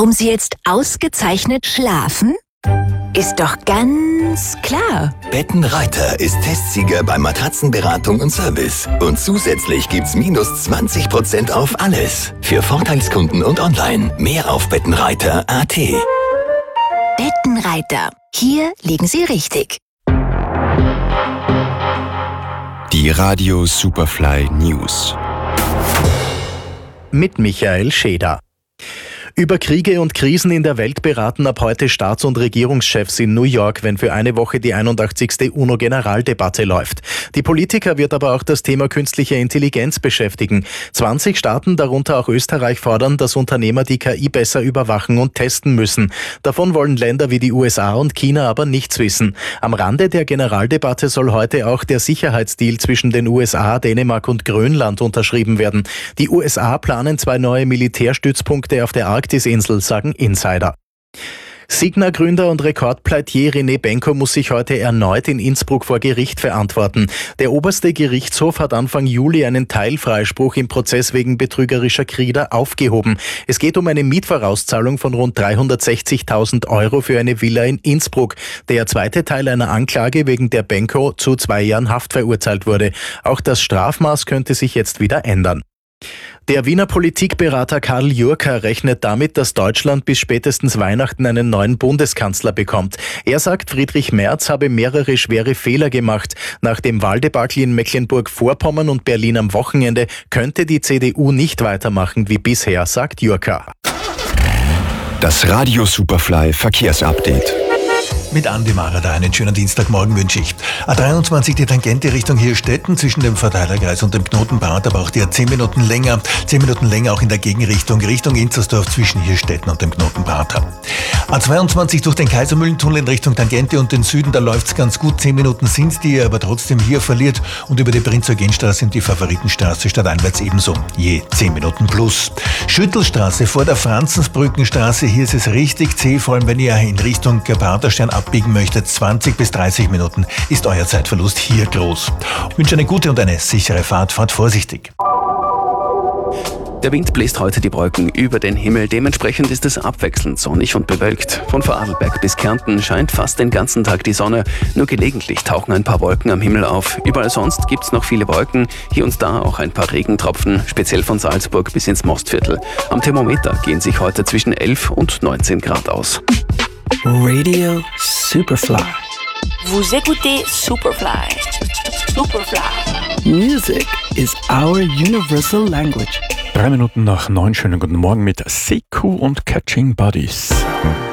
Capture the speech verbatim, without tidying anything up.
Warum Sie jetzt ausgezeichnet schlafen? Ist doch ganz klar. Bettenreiter ist Testsieger bei Matratzenberatung und Service. Und zusätzlich gibt's minus zwanzig Prozent auf alles. Für Vorteilskunden und online. Mehr auf bettenreiter punkt a t. Bettenreiter. Hier liegen Sie richtig. Die Radio Superfly News. Mit Michael Scheder. Über Kriege und Krisen in der Welt beraten ab heute Staats- und Regierungschefs in New York, wenn für eine Woche die einundachtzigste UNO-Generaldebatte läuft. Die Politiker wird aber auch das Thema künstliche Intelligenz beschäftigen. zwanzig Staaten, darunter auch Österreich, fordern, dass Unternehmer die K I besser überwachen und testen müssen. Davon wollen Länder wie die U S A und China aber nichts wissen. Am Rande der Generaldebatte soll heute auch der Sicherheitsdeal zwischen den U S A, Dänemark und Grönland unterschrieben werden. Die U S A planen zwei neue Militärstützpunkte auf der Arktis-Insel, sagen Insider. Signa-Gründer und Rekordpleitier René Benko muss sich heute erneut in Innsbruck vor Gericht verantworten. Der oberste Gerichtshof hat Anfang Juli einen Teilfreispruch im Prozess wegen betrügerischer Kredite aufgehoben. Es geht um eine Mietvorauszahlung von rund dreihundertsechzigtausend Euro für eine Villa in Innsbruck. Der zweite Teil einer Anklage, wegen der Benko zu zwei Jahren Haft verurteilt wurde. Auch das Strafmaß könnte sich jetzt wieder ändern. Der Wiener Politikberater Karl Jurka rechnet damit, dass Deutschland bis spätestens Weihnachten einen neuen Bundeskanzler bekommt. Er sagt, Friedrich Merz habe mehrere schwere Fehler gemacht. Nach dem Wahldebakel in Mecklenburg-Vorpommern und Berlin am Wochenende könnte die C D U nicht weitermachen wie bisher, sagt Jurka. Das Radio Superfly Verkehrsupdate. Mit Andi Marada einen schönen Dienstagmorgen wünsche ich. A dreiundzwanzig die Tangente Richtung Hirstetten zwischen dem Verteilerkreis und dem Knotenbad, aber auch die zehn Minuten länger, zehn Minuten länger auch in der Gegenrichtung Richtung Inzersdorf zwischen Hirstetten und dem Knotenbad. A zweiundzwanzig durch den Kaisermühlentunnel in Richtung Tangente und den Süden, da läuft's ganz gut. zehn Minuten sind's, die ihr aber trotzdem hier verliert, und über die Prinz-Eugen-Straße und die Favoritenstraße stadteinwärts ebenso, je zehn Minuten plus. Schüttelstraße vor der Franzensbrückenstraße, hier ist es richtig zäh, vor allem wenn ihr in Richtung Paterstern abbiegen möchtet. zwanzig bis dreißig Minuten ist euer Zeitverlust hier groß. Ich wünsche eine gute und eine sichere Fahrt. Fahrt vorsichtig. Der Wind bläst heute die Wolken über den Himmel. Dementsprechend ist es abwechselnd sonnig und bewölkt. Von Vorarlberg bis Kärnten scheint fast den ganzen Tag die Sonne. Nur gelegentlich tauchen ein paar Wolken am Himmel auf. Überall sonst gibt's noch viele Wolken. Hier und da auch ein paar Regentropfen, speziell von Salzburg bis ins Mostviertel. Am Thermometer gehen sich heute zwischen elf und neunzehn Grad aus. Radio Superfly. Vous écoutez Superfly. Superfly. Music is our universal language. Drei Minuten nach neun, schönen guten Morgen mit Seku und Catching Bodies.